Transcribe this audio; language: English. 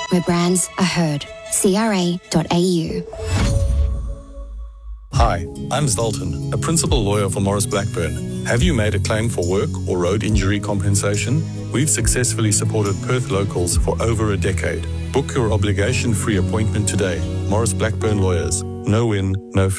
where brands are heard. CRA.au. Hi, I'm Zoltan, a principal lawyer for Morris Blackburn. Have you made a claim for work or road injury compensation? We've successfully supported Perth locals for over a decade. Book your obligation-free appointment today. Morris Blackburn Lawyers. No win, no fee.